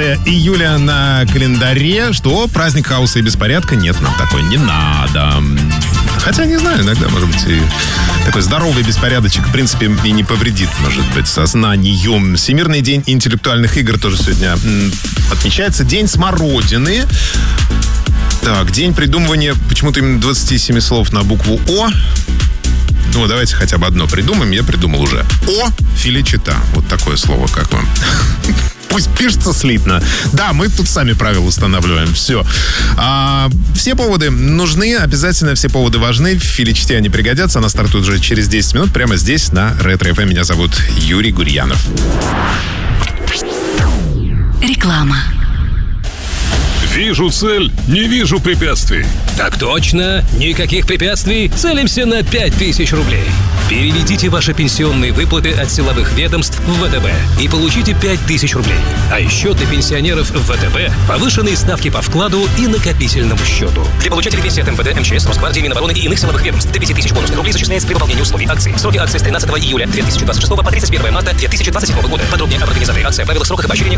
июля на календаре. Что? Праздник хаоса и беспорядка? Нет, нам такой не надо. Хотя, не знаю, иногда, может быть, и такой здоровый беспорядочек, в принципе, и не повредит, может быть, сознанию. Всемирный день интеллектуальных игр тоже сегодня отмечается. День смородины. Так, день придумывания почему-то именно 27 слов на букву О. Ну, давайте хотя бы одно придумаем. Я придумал уже. О-филичета. Вот такое слово, как вам? Пусть пишется слитно. Да, мы тут сами правила устанавливаем. Все. Все поводы нужны. Обязательно все поводы важны. В Филичте они пригодятся. Она стартует уже через 10 минут. Прямо здесь, на Ретро-ФМ. Меня зовут Юрий Гурьянов. Реклама. Вижу цель, не вижу препятствий. Так точно. Никаких препятствий. Целимся на 5000 рублей. Переведите ваши пенсионные выплаты от силовых ведомств в ВТБ и получите 5000 рублей. А еще для пенсионеров в ВТБ повышенные ставки по вкладу и накопительному счету. Для получателей пенсии от МВД, МЧС, Росгвардии, Минобороны и иных силовых ведомств до 5000 бонусных рублей зачисляется при выполнении условий акции. Сроки акции с 13 июля 2026 по 31 марта 2027 года. Подробнее об организации акции, правилах, сроках и поощрениях